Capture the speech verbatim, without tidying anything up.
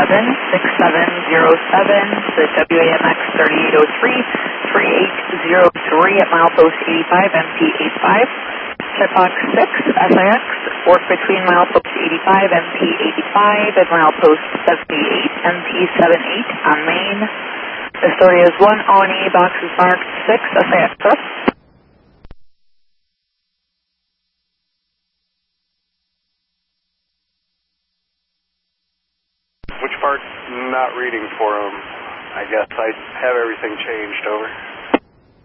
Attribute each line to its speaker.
Speaker 1: seven six seven zero seven to W A M X thirty-eight oh three, thirty-eight oh three at milepost eighty-five, M P eighty-five. Checkbox six, S I X, work between milepost eighty-five, M P eighty-five, and milepost seventy-eight, M P seventy-eight on main. Astoria is one, O N E, boxes marked six, S I X, up.
Speaker 2: Which part not reading for him? I guess I have everything changed over.